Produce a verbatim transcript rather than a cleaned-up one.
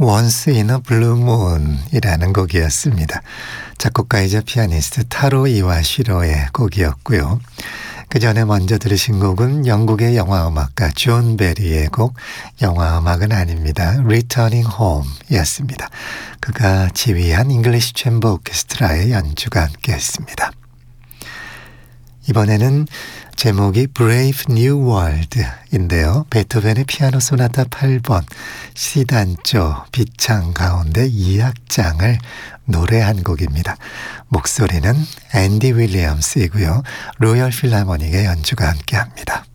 Once in a Blue Moon 이라는 곡이었습니다. 작곡가이자 피아니스트 타로 이와시로의 곡이었고요. 그 전에 먼저 들으신 곡은 영국의 영화음악가 존 베리의 곡, 영화음악은 아닙니다. Returning Home 이었습니다. 그가 지휘한 잉글리시 챔버 오케스트라의 연주가 함께했습니다. 이번에는 제목이 Brave New World인데요. 베토벤의 피아노 소나타 팔 번 C단조 비창 가운데 이 악장을 노래한 곡입니다. 목소리는 앤디 윌리엄스이고요. 로열 필하모닉의 연주가 함께합니다.